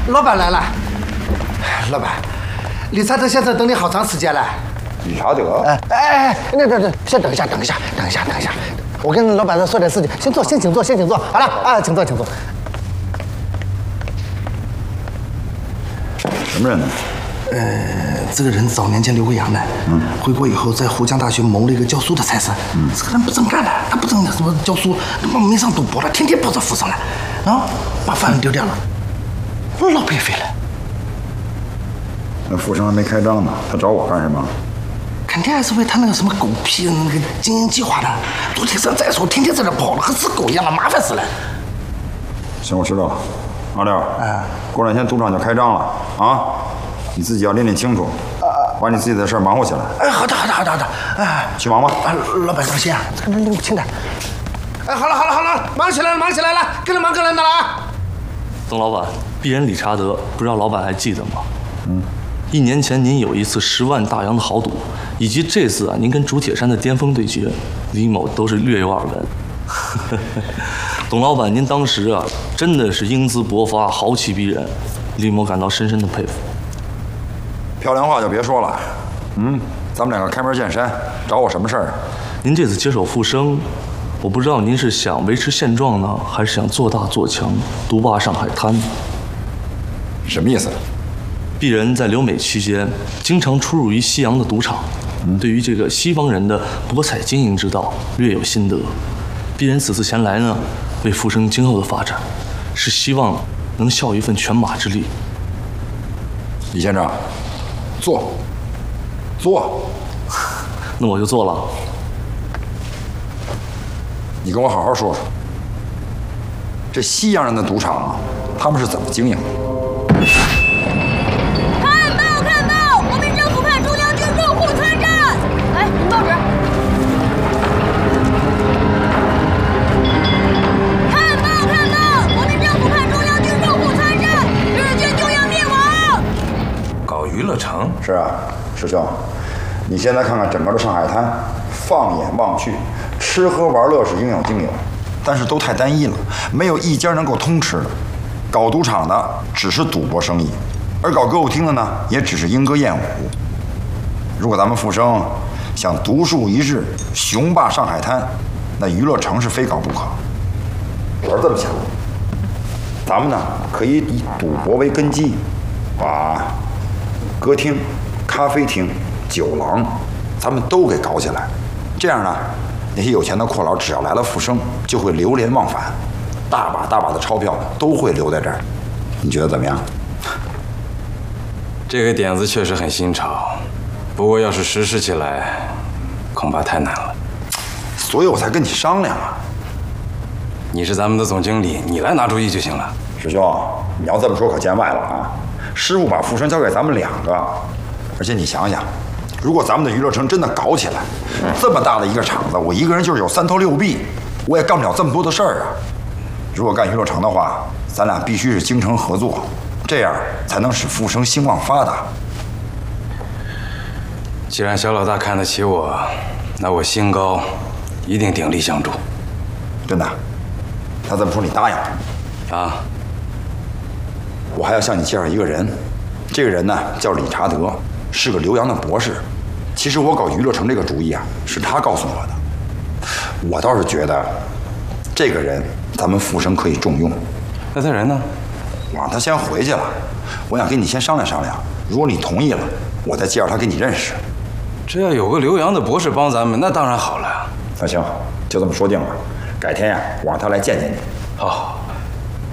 老板来了。老板，理查德先生等你好长时间了。 理查德？ 那，先等一下，我跟老板说点事情，先请坐。好了啊，请坐。 什么人呢？ 这个人早年间留过洋的，回国以后在湖江大学谋了一个教书的差事。这个人不正干的，他不正什么教书，他妈迷上赌博了，天天抱着富商来，把饭碗丢掉了，老白费了。 那富商还没开张呢，他找我干什么？ 肯定还是为他那个什么狗屁的那个经营计划的。昨天上再说，天天在这跑了，和只狗一样了，麻烦死了。 行，我知道了。阿廖，过两天赌场就开张了啊，你自己要拎清楚，把你自己的事忙活起来。 好的。 去忙吧。 老板放心啊，这个人拎不清的。好了，忙起来了，跟着忙了啊。 董老板，鄙人理查德，不知道老板还记得吗？1年前您有一次10万大洋的豪赌，以及这次您跟竹铁山的巅峰对决，李某都是略有耳闻。董老板，您当时真的是英姿勃发，豪气逼人，李某感到深深的佩服。 漂亮话就别说了。咱们两个开门见山，找我什么事儿？ 您这次接手复生，我不知道您是想维持现状呢，还是想做大做强，独霸上海滩？ 什么意思？ 鄙人在留美期间，经常出入于西洋的赌场，对于这个西方人的博彩经营之道略有心得。鄙人此次前来呢，为复生今后的发展，是希望能效一份犬马之力。 李先生，坐。 那我就做了。 你跟我好好说说，这西洋人的赌场他们是怎么经营的？ 看报！国民政府派中央军入户参战。来，领报纸。看报！国民政府派中央军入户参战，日军就要灭亡。 搞娱乐城？ 是啊，师兄，你现在看看整个的上海滩，放眼望去，吃喝玩乐是应有尽有，但是都太单一了，没有一家能够通吃的。搞赌场的只是赌博生意，而搞歌舞厅的呢，也只是莺歌燕舞。如果咱们复生想独树一帜，雄霸上海滩，那娱乐城是非搞不可。我是这么想，咱们呢可以以赌博为根基，把歌厅、咖啡厅、酒廊，咱们都给搞起来。这样呢，那些有钱的阔佬只要来了复生，就会流连忘返，大把的钞票都会留在这儿。你觉得怎么样？ 这个点子确实很新潮，不过要是实施起来，恐怕太难了。 所以我才跟你商量啊。 你是咱们的总经理，你来拿主意就行了。 师兄，你要这么说可见外了啊！师傅把富生交给咱们2个，而且你想想，如果咱们的娱乐城真的搞起来，这么大的一个场子，我一个人就是有3头6臂，我也干不了这么多的事儿啊。如果干娱乐城的话，咱俩必须是精诚合作，这样才能使富生兴旺发达。 既然小老大看得起我，那我兴高一定鼎力相助。 真的？那这么说你答应了？ 啊， 我还要向你介绍一个人，这个人呢叫理查德，是个留洋的博士。其实我搞娱乐城这个主意啊，是他告诉我的。我倒是觉得，这个人咱们复生可以重用。 那他人呢？ 我让他先回去了，我想跟你先商量商量。如果你同意了，我再介绍他给你认识。 这要有个留洋的博士帮咱们，那当然好了。 那行，就这么说定了。改天呀，我让他来见见你。 好。